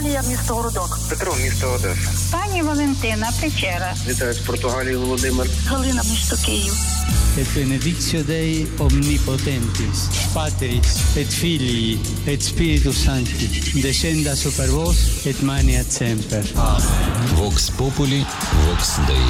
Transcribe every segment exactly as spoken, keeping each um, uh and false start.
Наталія, місто Городок. Петро, місто Одеса. Пані Валентина, Печера. Вітаю з Португалії, Володимир. Галина, місто Київ. Et benedictio Dei omnipotentis, Patris et Filii et Spiritus Sancti, descenda super vos et maniat semper. Vox Populi, Vox Dei.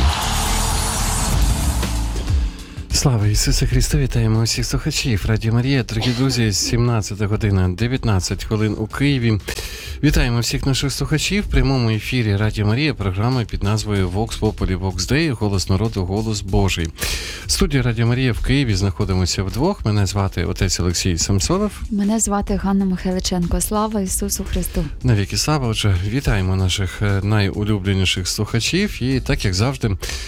Слава Ісусу Христу! Вітаємо усіх слухачів Радіо Марія. Дорогі друзі, сімнадцята година, дев'ятнадцять хвилин у Києві. Вітаємо всіх наших слухачів в прямому ефірі Радіо Марія, програма під назвою Vox Populi, Vox Dei, голос народу, голос Божий. В студії Радіо Марія в Києві знаходимося вдвох. Мене звати отець Олексій Самсонов. Мене звати Ганна Михайличенко. Слава Ісусу Христу! Навіки слава. Отже, вітаємо наших найулюбленіших слухачів. І так, як завжди,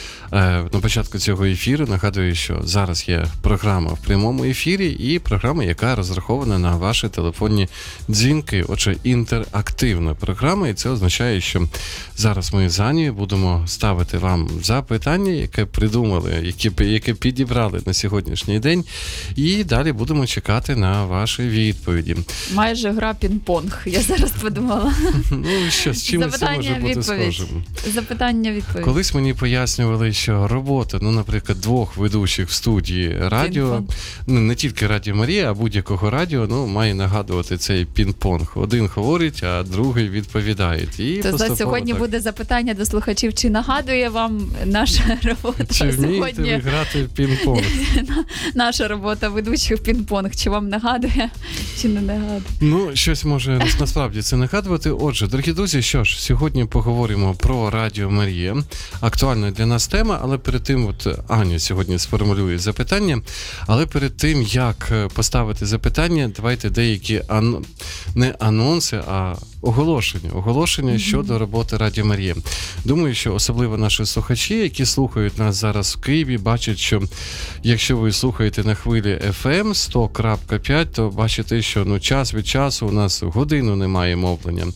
на початку цього ефіру нагадую, що зараз є програма в прямому ефірі і програма, яка розрахована на ваші телефонні дзвінки. Отже, інтерактивна програма, і це означає, що зараз ми з Анією будемо ставити вам запитання, яке придумали, яке, яке підібрали на сьогоднішній день, і далі будемо чекати на ваші відповіді. Майже гра пінг-понг, я зараз подумала. Ну що, з чим це може бути схожим? Запитання-відповідь. Колись мені пояснювали, що робота, ну, наприклад, двох ведучих в студії радіо, ну, не тільки Радіо Марія, а будь-якого радіо, ну, має нагадувати цей пінг-понг. Один говорить, а другий відповідає. І то за сьогодні так буде запитання до слухачів, чи нагадує вам наша робота чи вмієте сьогодні? ви грати в пінг-понг? Наша робота ведучих в пінг-понг. Чи вам нагадує, чи не нагадує? Ну, щось може насправді це нагадувати. Отже, дорогі друзі, що ж, сьогодні поговоримо про Радіо Марія. Актуальна для нас тема, але перед тим, от Аня сьогодні сформулює запитання, але перед тим, як поставити запитання, давайте деякі ан... не анонси, а оголошення. Оголошення mm-hmm. щодо роботи Радіо Марія. Думаю, що особливо наші слухачі, які слухають нас зараз в Києві, бачать, що якщо ви слухаєте на хвилі еф ем сто крапка п'ять, то бачите, що ну, час від часу у нас годину немає мовлення.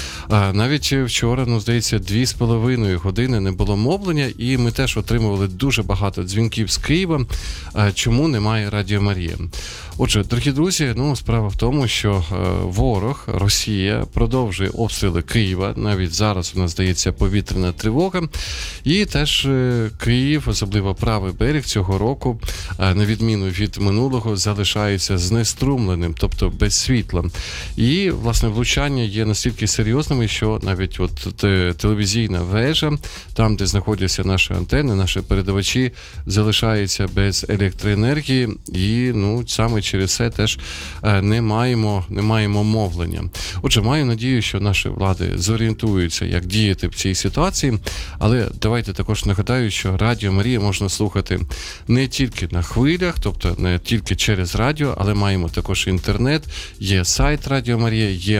А навіть вчора, ну, здається, дві з половиною години не було мовлення, і ми теж отримували дуже багато дзвінків з Києва, чому немає Радіо Марія. Отже, дорогі друзі, ну, справа в тому, що ворог, Росія, продовжує обстріли Києва. Навіть зараз у нас, здається, повітряна тривога. І теж Київ, особливо правий берег цього року, на відміну від минулого, залишається знеструмленим, тобто без світла. І, власне, влучання є настільки серйозними, що навіть от телевізійна вежа, там, де знаходяться наші антени, наші передавачі, залишаються без електроенергії. І, ну, саме через це теж не маємо, не маємо мовлення. Отже, маю надію, що наші влади зорієнтуються, як діяти в цій ситуації, але давайте також нагадаю, що Радіо Марія можна слухати не тільки на хвилях, тобто не тільки через радіо, але маємо також інтернет, є сайт Радіо Марія, є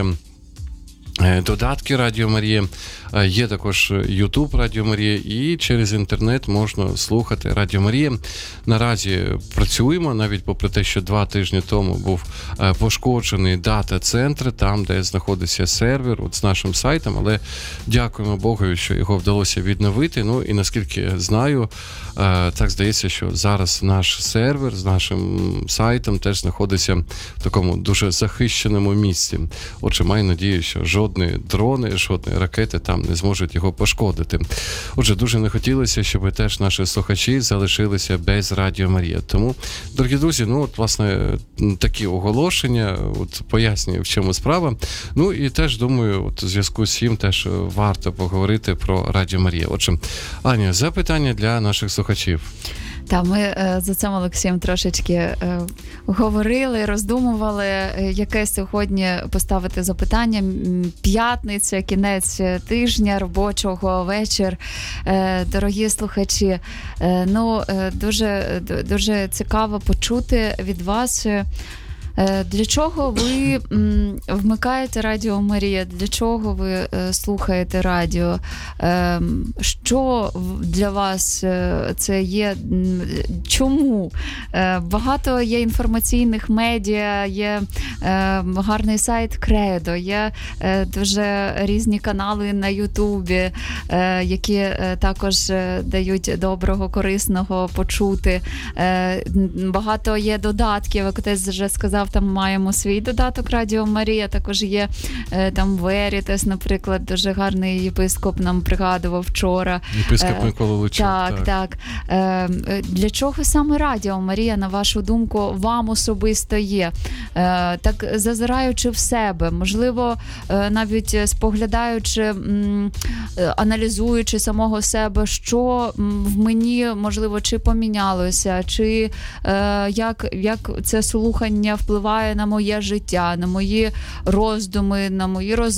додатки Радіо Марія, є також Ютуб Радіо Марія, і через інтернет можна слухати Радіо Марія. Наразі працюємо, навіть попри те, що два тижні тому був пошкоджений дата-центр, там, де знаходиться сервер, от з нашим сайтом, але дякуємо Богу, що його вдалося відновити. Ну, і наскільки знаю, так здається, що зараз наш сервер з нашим сайтом теж знаходиться в такому дуже захищеному місці. Отже, маю надію, що жодні дрони, жодні ракети там не зможуть його пошкодити. Отже, дуже не хотілося, щоб теж наші слухачі залишилися без Радіо Марія. Тому, дорогі друзі, ну, от, власне, такі оголошення, от, пояснюю, в чому справа. Ну, і теж, думаю, от, у зв'язку з цим теж варто поговорити про Радіо Марія. Отже, Аня, запитання для наших слухачів. Та ми е, за цим Олексієм трошечки е, говорили, роздумували, е, яке сьогодні поставити запитання. П'ятниця, кінець тижня робочого, вечір. Е, дорогі слухачі, е, ну, е, дуже, дуже цікаво почути від вас, е, для чого ви м, вмикаєте Радіо Марія? Для чого ви е, слухаєте радіо? Е, що для вас е, це є? Чому? Е, багато є інформаційних медіа, є е, гарний сайт Кредо, є е, дуже різні канали на Ютубі, е, які е, також е, дають доброго, корисного почути. Е, багато є додатків, як отець вже сказав, сказав, там маємо свій додаток Радіо Марія, також є е, там Верітес, наприклад, дуже гарний єпископ нам пригадував вчора. Єпископ Е, Микола Лучак. Так, так. Е, для чого саме Радіо Марія, на вашу думку, вам особисто є? Е, так, зазираючи в себе, можливо, е, навіть споглядаючи, м, е, аналізуючи самого себе, що м, в мені, можливо, чи помінялося, чи е, як, як це слухання впливає на моє життя, на мої роздуми, на мої роз